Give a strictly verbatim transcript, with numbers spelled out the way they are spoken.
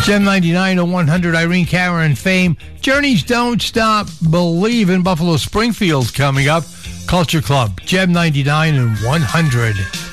Gem ninety-nine to one hundred, Irene Cara and Fame. Journeys Don't Stop, Believe in Buffalo Springfield's coming up. Culture Club, Gem ninety-nine and one hundred.